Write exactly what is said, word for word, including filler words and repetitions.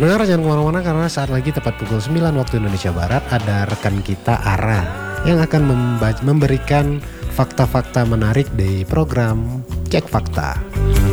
Pendengar jangan kemana-mana karena saat lagi tepat pukul sembilan waktu Indonesia Barat ada rekan kita Ara yang akan memba- memberikan fakta-fakta menarik di program Cek Fakta.